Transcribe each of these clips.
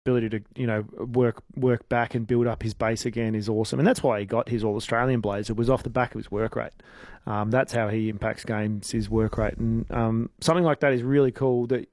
ability to, work back and build up his base again is awesome. And that's why he got his All-Australian blazer, was off the back of his work rate. That's how he impacts games, his work rate. And something like that is really cool. That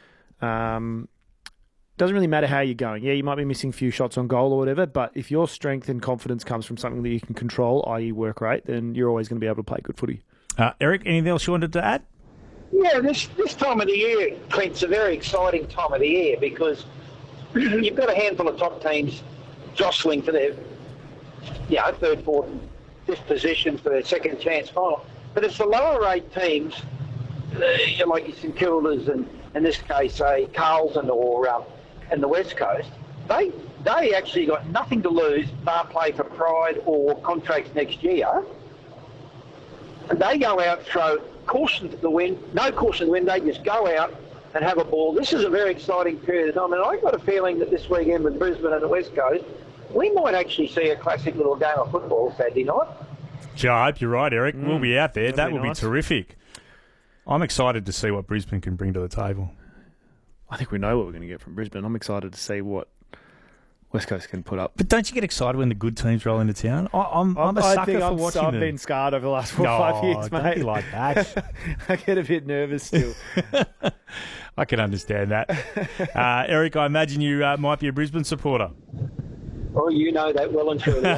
doesn't really matter how you're going. Yeah, you might be missing a few shots on goal or whatever, but if your strength and confidence comes from something that you can control, i.e. work rate, then you're always going to be able to play good footy. Eric, anything else you wanted to add? Yeah, this time of the year, Clint's a very exciting time of the year because you've got a handful of top teams jostling for their third, fourth, fifth position for their second chance final. But it's the lower rate teams, like your St Kildas and in this case, say Carlton or and the West Coast, they actually got nothing to lose, bar play for pride or contracts next year. And they go out, throw caution to the wind, no caution to the wind, they just go out and have a ball. This is a very exciting period of time, and I've got a feeling that this weekend with Brisbane and the West Coast, we might actually see a classic little game of football Saturday night. Gee, I hope you're right, Eric. We'll be out there. That will be terrific. I'm excited to see what Brisbane can bring to the table. I think we know what we're going to get from Brisbane. I'm excited to see what West Coast can put up. But don't you get excited when the good teams roll into town? I'm a sucker for watching them. I've been scarred over the last 4 or 5 years, mate. Don't be like that. I get a bit nervous still. I can understand that. Eric, I imagine you might be a Brisbane supporter. Oh, you know that well and truly.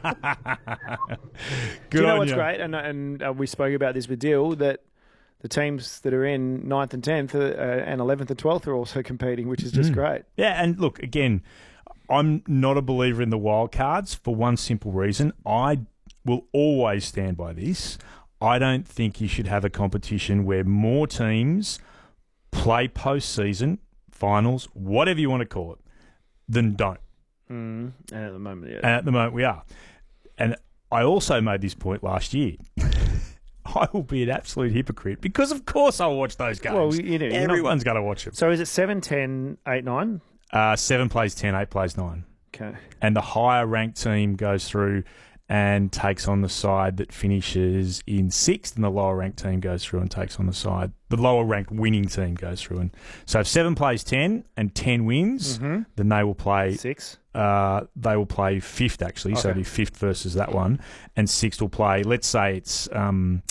Do you know what's great? And we spoke about this with Dill, that the teams that are in 9th and 10th and 11th and 12th are also competing, which is just great. Yeah, and look, again, I'm not a believer in the wild cards for one simple reason. I will always stand by this. I don't think you should have a competition where more teams play postseason, finals, whatever you want to call it, than don't. And at the moment, yeah. And at the moment, we are. And I also made this point last year. I will be an absolute hypocrite because, of course, I'll watch those games. Well, everyone's going to watch them. So is it 7, 10, 8, 9? 7 plays 10, 8 plays 9. Okay. And the higher ranked team goes through and takes on the side that finishes in 6th, and the lower ranked team goes through and takes on the lower ranked winning team goes through. And so if 7 plays 10 and 10 wins, then they will play 6. They will play 5th, actually. Okay. So it'll be 5th versus that one. And 6th will play, let's say it's 8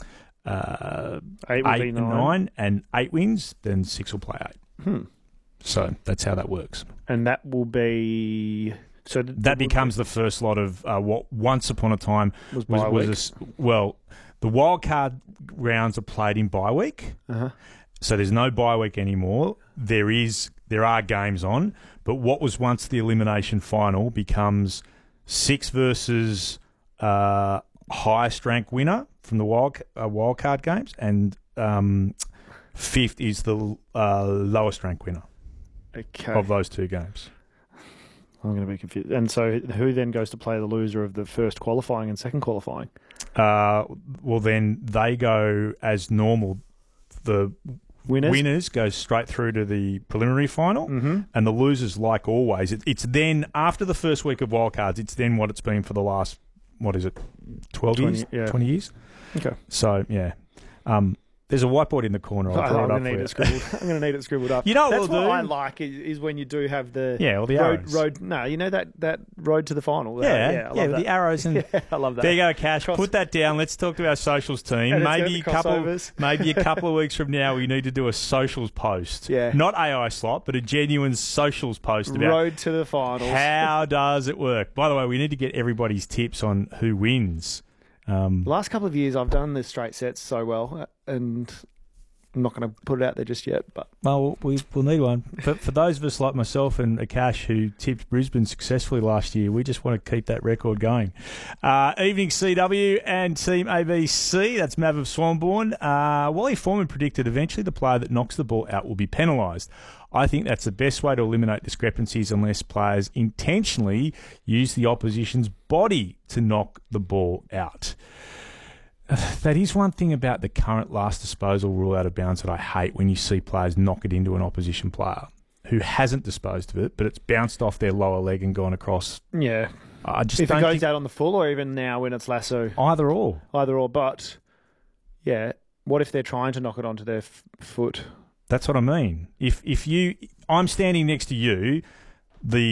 and 9 and 8 wins, then 6 will play 8. So that's how that works. And that will be... So that becomes the first lot of what once upon a time was the wildcard rounds are played in bye week. So there's no bye week anymore. There are games on, but what was once the elimination final becomes 6 versus highest ranked winner from the wildcard games, and 5th is the lowest ranked winner of those 2 games. I'm going to be confused. And so who then goes to play the loser of the first qualifying and second qualifying? Well, then they go as normal. The winners go straight through to the preliminary final, and the losers, like always, it's then, after the first week of wildcards, it's then what it's been for the last, 12 years? Yeah. 20 years? Okay. So, yeah. There's a whiteboard in the corner. I'm going to need it scribbled up. You know what That's what do? I like is when you do have the road. No, you know that road to the final. Yeah, I love that. with the arrows and I love that. There you go, Cash. Put that down. Let's talk to our socials team. And maybe a couple of weeks from now, we need to do a socials post. Yeah, not AI slot, but a genuine socials post about road to the finals. How does it work? By the way, we need to get everybody's tips on who wins. The last couple of years, I've done the straight sets so well, and I'm not going to put it out there just yet. But we'll need one. But for those of us like myself and Akash who tipped Brisbane successfully last year, we just want to keep that record going. Evening CW and Team ABC, that's Mav of Swanbourne. Wally Foreman predicted eventually the player that knocks the ball out will be penalised. I think that's the best way to eliminate discrepancies unless players intentionally use the opposition's body to knock the ball out. That is one thing about the current last disposal rule out of bounds that I hate, when you see players knock it into an opposition player who hasn't disposed of it, but it's bounced off their lower leg and gone across. Yeah. I just if it goes out on the full, or even now when it's lasso. Either or. But, yeah, what if they're trying to knock it onto their foot? That's what I mean. If I'm standing next to you, the